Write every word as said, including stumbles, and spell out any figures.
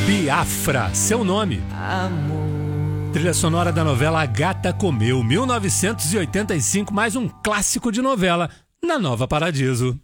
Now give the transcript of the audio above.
Biafra, seu nome. Amor. Trilha sonora da novela A Gata Comeu, mil novecentos e oitenta e cinco, mais um clássico de novela na Nova Paradiso.